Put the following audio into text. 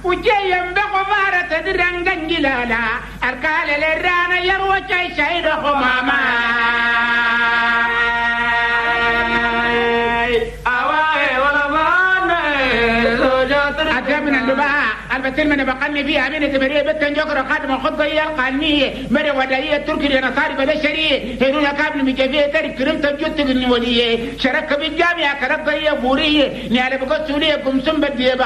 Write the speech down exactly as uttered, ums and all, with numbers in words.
وجيم بقفارة درنجن جلالا الكال للرانا يروى شاي شاي رخماما أتمنى النباء البتين من بقني فيها من تبريه بتن جكر خادم الخطة يلقاني مرة ودائية التركي لنصاري بلشري هيرونا كابل مجافية تاريخ كرمت الجوت النولية شرك بالجامعة كرقية فورية نيالي بقصولية كمسن بديه